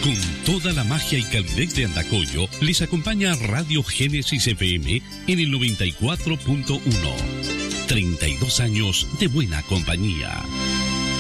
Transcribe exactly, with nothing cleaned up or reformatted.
Con toda la magia y calidez de Andacollo, les acompaña Radio Génesis F M en el noventa y cuatro punto uno. treinta y dos años de buena compañía.